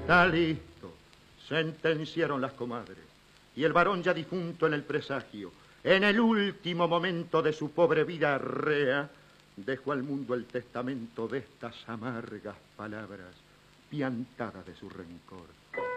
Está listo, sentenciaron las comadres. Y el varón ya difunto en el presagio, en el último momento de su pobre vida arrea, dejó al mundo el testamento de estas amargas palabras, piantadas de su rencor.